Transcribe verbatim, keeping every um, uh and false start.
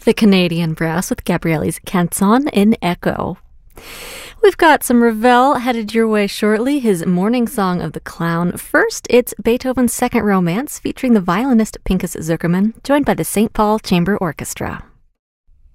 The Canadian Brass with Gabriele's Canzon in Echo. We've got some Ravel headed your way shortly, his Morning Song of the Clown. First, it's Beethoven's Second Romance, featuring the violinist Pinchas Zukerman, joined by the Saint Paul Chamber Orchestra.